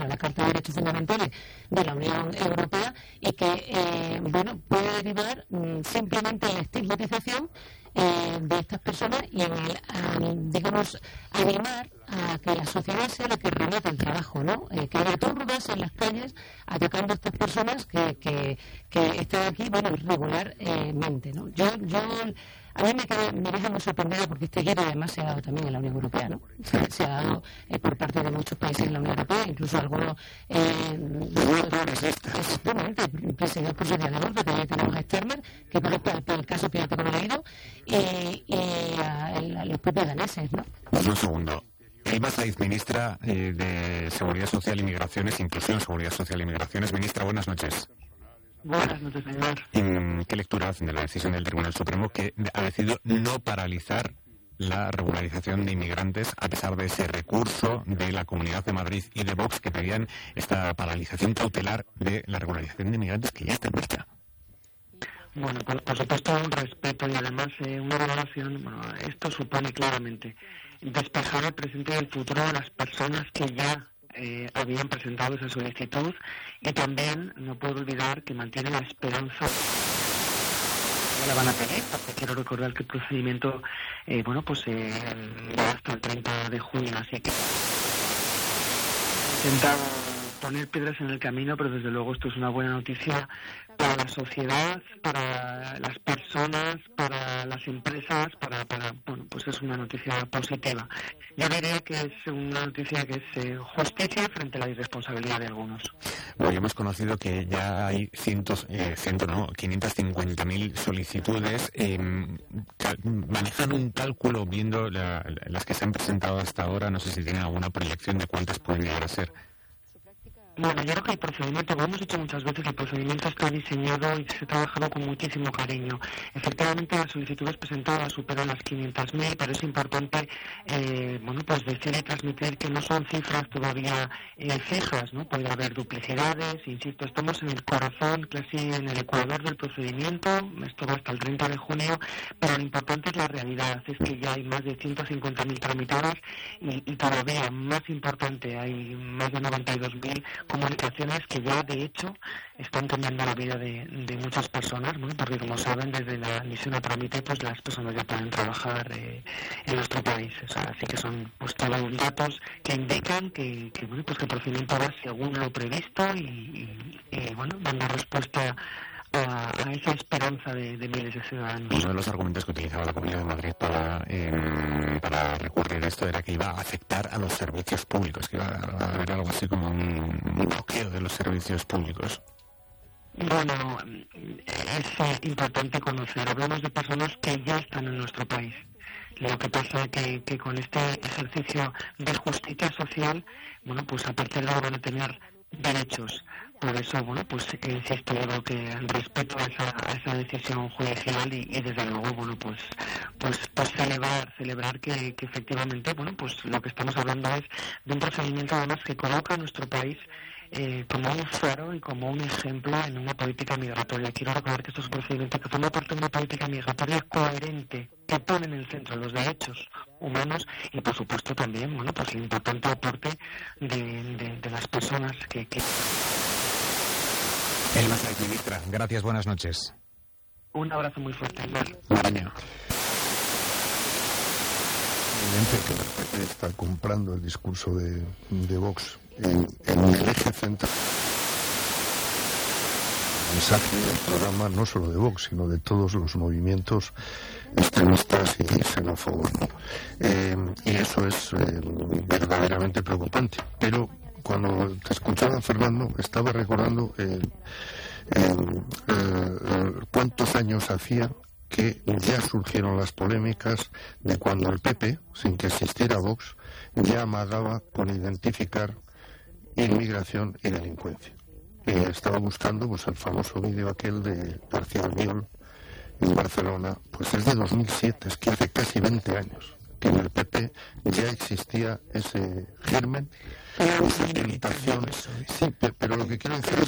contra la Carta de Derechos Fundamentales de la Unión Europea y que, puede derivar simplemente en la estigmatización de estas personas y en animar a que la sociedad sea la que remeta el trabajo, ¿no? Que haya turdas en las calles atacando a estas personas que están aquí, irregularmente, ¿no? A mí me deja muy sorprendida porque este giro además se ha dado también en la Unión Europea, ¿no? Se ha dado por parte de muchos países en la Unión Europea, incluso algunos exactamente presididos por Sonia de Bordo, que ya tenemos a Stermer, que por el caso Pirata Colorido, y a los propios daneses, ¿no? Un segundo. Elba Saiz, ministra de Seguridad Social y Migraciones, Inclusión, Seguridad Social y Migraciones. Ministra, buenas noches. Buenas noches, señor. ¿Qué lectura hacen de la decisión del Tribunal Supremo que ha decidido no paralizar la regularización de inmigrantes a pesar de ese recurso de la Comunidad de Madrid y de Vox que pedían esta paralización cautelar de la regularización de inmigrantes que ya está puesta? Bueno, por supuesto un respeto y además una valoración. Esto supone claramente despejar el presente y el futuro de las personas que ya habían presentado esa solicitud, y también no puedo olvidar que mantiene la esperanza que la van a tener, porque quiero recordar que el procedimiento va hasta el 30 de junio, así que he intentado poner piedras en el camino, pero desde luego esto es una buena noticia para la sociedad, para las personas, para las empresas, es una noticia positiva. Yo diría que es una noticia que es justicia frente a la irresponsabilidad de algunos. Bueno, hemos conocido que ya hay 550.000 solicitudes. ¿Manejan un cálculo viendo las que se han presentado hasta ahora? No sé si tienen alguna proyección de cuántas pueden llegar a ser. Bueno, yo creo que el procedimiento, como hemos dicho muchas veces, el procedimiento está diseñado y se ha trabajado con muchísimo cariño. Efectivamente, las solicitudes presentadas superan las 500.000, pero es importante, decir y transmitir que no son cifras todavía fijas, ¿no? Puede haber duplicidades, insisto, estamos en el corazón, casi en el ecuador del procedimiento, esto va hasta el 30 de junio, pero lo importante es la realidad, es que ya hay más de 150.000 tramitadas y todavía más importante, hay más de 92.000 comunicaciones que ya de hecho están cambiando la vida de muchas personas, ¿no? Porque como saben, desde la admisión a trámite pues las personas ya pueden trabajar en nuestro país, así que son todos datos que indican que el procedimiento va según lo previsto y dando respuesta a esa esperanza de miles de ciudadanos. Uno de los argumentos que utilizaba la Comunidad de Madrid para recurrir a esto era que iba a afectar a los servicios públicos, que iba a haber algo así como un bloqueo de los servicios públicos. Bueno, es importante conocer, hablamos de personas que ya están en nuestro país. Lo que pasa es que con este ejercicio de justicia social, a partir de ahora van a tener derechos. Por eso, insisto, que respeto a esa decisión judicial y desde luego, celebrar que efectivamente, lo que estamos hablando es de un procedimiento además que coloca a nuestro país como un faro y como un ejemplo en una política migratoria. Quiero recordar que esto es un procedimiento que forma parte de una política migratoria coherente, que pone en el centro los derechos humanos y, por supuesto, también, el importante aporte de las personas que... Elba Saiz, ministra, gracias, buenas noches. Un abrazo muy fuerte. Maraña. Evidente que el PP está comprando el discurso de Vox en el eje central. El mensaje del programa no solo de Vox, sino de todos los movimientos extremistas y xenófobos, ¿no? Y eso es verdaderamente preocupante. Pero cuando te escuchaba, Fernando, estaba recordando cuántos años hacía que ya surgieron las polémicas de cuando el PP, sin que existiera Vox, ya amagaba con identificar inmigración y delincuencia. Estaba buscando el famoso vídeo aquel de García Albiol en Barcelona, es de 2007, es que hace casi 20 años que en el PP ya existía ese germen, esa tentación. Sí, pero lo que quiero decir es